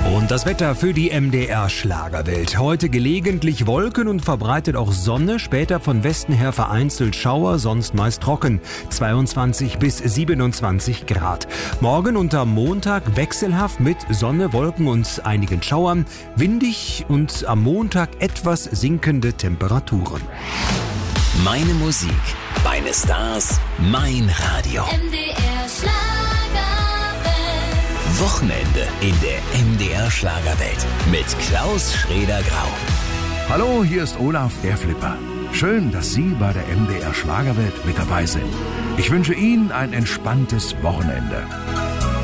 Und das Wetter für die MDR-Schlagerwelt. Heute gelegentlich Wolken und verbreitet auch Sonne. Später von Westen her vereinzelt Schauer, sonst meist trocken. 22 bis 27 Grad. Morgen und am Montag wechselhaft mit Sonne, Wolken und einigen Schauern. Windig und am Montag etwas sinkende Temperaturen. Meine Musik, meine Stars, mein Radio. MDR Schlagerwelt. Wochenende in der MDR Schlagerwelt mit Klaus Schraeder-Grau. Hallo, hier ist Olaf, der Flipper. Schön, dass Sie bei der MDR Schlagerwelt mit dabei sind. Ich wünsche Ihnen ein entspanntes Wochenende.